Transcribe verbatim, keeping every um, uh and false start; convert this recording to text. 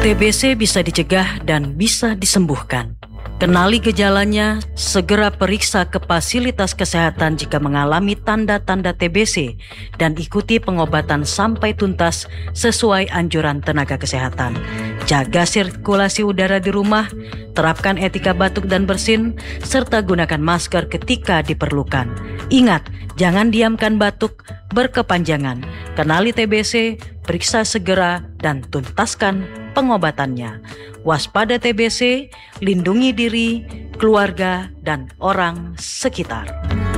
T B C bisa dicegah dan bisa disembuhkan. Kenali gejalanya, segera periksa ke fasilitas kesehatan jika mengalami tanda-tanda T B C dan ikuti pengobatan sampai tuntas sesuai anjuran tenaga kesehatan. Jaga sirkulasi udara di rumah, terapkan etika batuk dan bersin, serta gunakan masker ketika diperlukan. Ingat, jangan diamkan batuk berkepanjangan. Kenali T B C, periksa segera, dan tuntaskan pengobatannya. Waspada T B C, lindungi diri, keluarga, dan orang sekitar.